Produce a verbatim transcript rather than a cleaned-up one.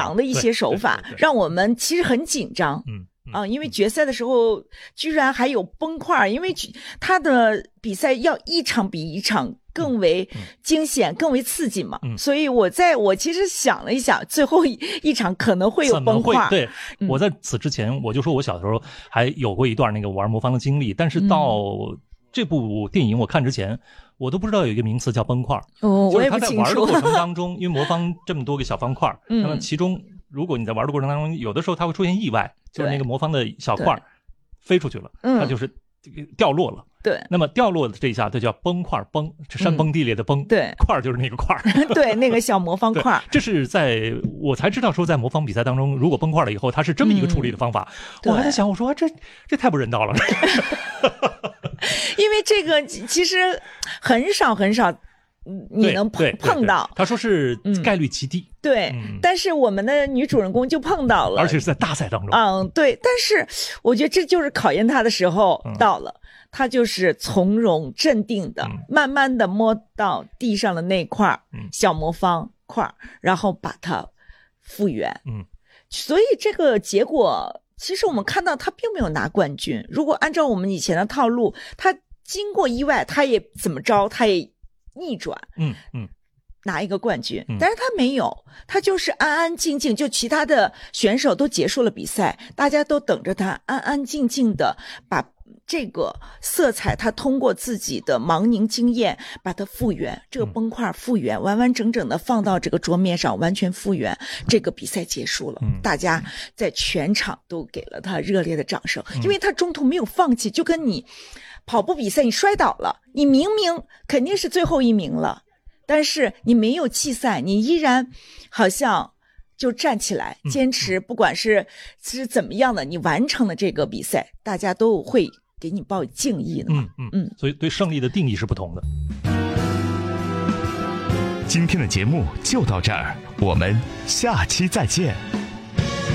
洋的一些手法， 对对对对让我们其实很紧张。 嗯。 啊，因为决赛的时候居然还有崩块，因为他的比赛要一场比一场更为惊险、嗯、更为刺激嘛、嗯，所以我在我其实想了一想，最后一场可能会有崩块。 对、嗯，我在此之前我就说我小时候还有过一段那个玩魔方的经历，但是到这部电影我看之前，嗯、我都不知道有一个名词叫崩块。 哦， 就是他在玩的过程当中，因为魔方这么多个小方块， 嗯、 那么其中如果你在玩的过程当中，有的时候它会出现意外。就是那个魔方的小块飞出去了，它就是掉落了。 对， 那么掉落的这一下，它叫崩块，崩，山崩地裂的崩。 嗯、对， 块就是那个块。 对，那个小魔方块。 这是在我才知道说，在魔方比赛当中，如果崩块了以后，它是这么一个处理的方法。嗯、我还在想，我说这这太不人道了。 因为这个其实很少很少。你能碰碰到， 他说是概率极低， 嗯、对、嗯，但是我们的女主人公就碰到了， 而且是在大赛当中。 嗯，对，但是我觉得这就是考验她的时候到了，她、嗯、就是从容镇定的、嗯，慢慢的摸到地上的那块小魔方块，然后把它复原。嗯，所以这个结果，其实我们看到她并没有拿冠军。如果按照我们以前的套路，她经过意外，她也怎么着，她也。逆转， 嗯嗯， 拿一个冠军、嗯，但是他没有，他就是安安静静，就其他的选手都结束了比赛，大家都等着他安安静静的把这个色彩，他通过自己的盲凝经验把它复原，这个崩块复原，完完整整的放到这个桌面上，完全复原，这个比赛结束了，嗯、大家在全场都给了他热烈的掌声、嗯，因为他中途没有放弃，就跟你。跑步比赛你摔倒了，你明明肯定是最后一名了，但是你没有弃赛，你依然好像就站起来坚持，不管是是怎么样的，你完成了这个比赛，大家都会给你报敬意的嘛。 嗯嗯嗯，所以对胜利的定义是不同的。 今天的节目就到这儿，我们下期再见。